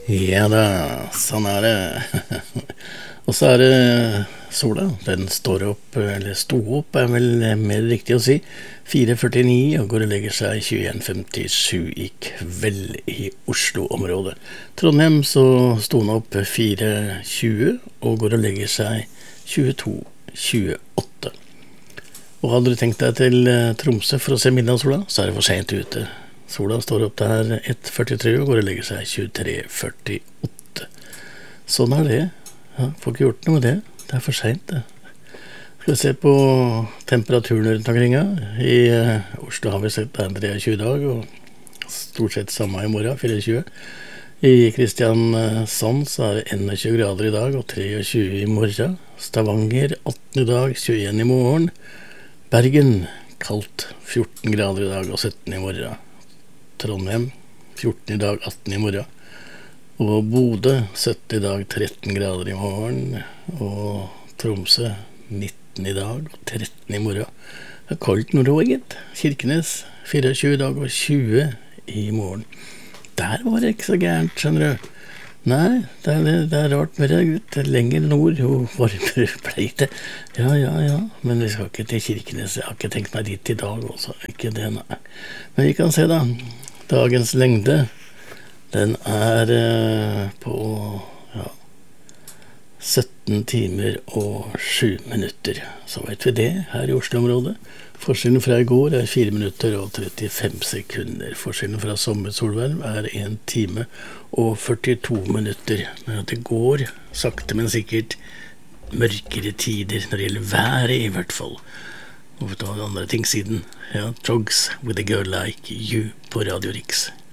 Ja da, sånn er det. Og så er det sola. Den står opp, eller sto opp er vel mer riktig å si, 4:49 og går og legger seg 21:57 i kveld i Oslo-området. Trondheim så sto den opp 4:20 og går og legger seg 22:28. Og hadde du tenkt deg til Tromsø for å se midnattssola, så er det for sent ute. Sola står opp der 1:43 og går og legger seg 23:48. Sånn er det. Ja, får ikke gjort noe med det. Det er for sent, det. Skal vi se på temperaturen rundt omkring her. I Oslo har vi sett det er 23 i dag, og stort sett samme i morgen, 24. I Kristiansand så er det 21 grader i dag, og 23 i morgen. Stavanger 18 i dag, 21 i morgen. Bergen kaldt, 14 grader i dag og 17 i morgen. Trondheim 14 i dag, 18 i morgen. Og Bodø 70 i dag, 13 grader i morgen. Og Tromsø 19 i dag og 13 i morgen. Det er kaldt nordover, gitt. Kirkenes 24 i dag og 20 i morgen. Der var det ikke så gærent, skjønner du. Nei, det er rart med det, gutt. Lenger nord, jo varmere ble det. Ja, men vi skal ikke til Kirkenes. Jeg har ikke tenkt meg dit i dag også. Ikke det, nei. Men vi kan se da. Dagens lengde, den er på 17 timer og 7 minutter. Så vet vi det her i Oslo-området. Forskjellen fra i går er 4 minutter og 35 sekunder. Forskjellen fra sommersolverv er 1 time og 42 minutter. Men det går sakte, men sikkert mørkere tider når det gjelder været i hvert fall. Og for å ta andre ting siden. Ja, Trogs with a Girl Like You på Radio Riks.